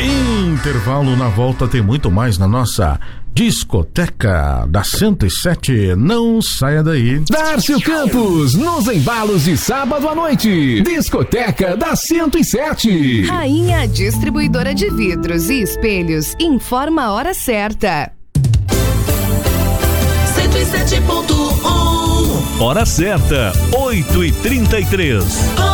Intervalo, na volta tem muito mais na nossa discoteca da 107. Não saia daí. Darcio Campos, nos embalos de sábado à noite. Discoteca da 107. Rainha Distribuidora de Vidros e Espelhos informa a hora certa. 107.1. Hora certa, 8h33.